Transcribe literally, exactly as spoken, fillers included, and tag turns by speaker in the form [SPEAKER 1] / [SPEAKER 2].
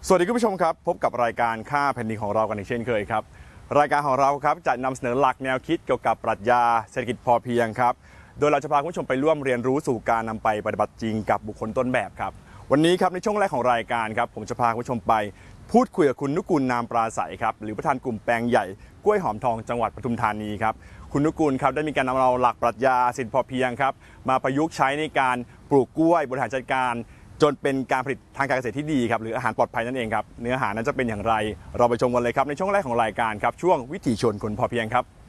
[SPEAKER 1] สวัสดีคุณผู้ชมครับพบกับรายการค่าแผ่นดินของเรากันอีกเช่นเคยครับรายการของเราครับจะนำเสนอหลักแนวคิดเกี่ยวกับปรัชญาเศรษฐกิจพอเพียงครับโดยเราจะพาคุณผู้ชมไปร่วมเรียนรู้สู่การนำไปปฏิบัติจริงกับบุคคลต้นแบบครับวันนี้ครับในช่วงแรกของรายการครับผมจะพาคุณผู้ชมไปพูดคุยกับคุณนุกูลนามปราศัยครับหรือประธานกลุ่มแปลงใหญ่กล้วยหอมทองจังหวัดปทุมธานีครับคุณนุกูลครับได้มีการนำเอาหลักปรัชญาเศรษฐกิจพอเพียงครับมาประยุกต์ใช้ในการปลูกกล้วยบริหารจัดการจนเป็นการผลิตทางการเกษตรที่ดีครับหรืออาหารปลอดภัยนั่นเองครับเนื้อหานั้นจะเป็นอย่างไรเราไปชมกันเลยครับในช่วงแรกของรายการครับช่วงวิถีชนคนพอเพียงครับ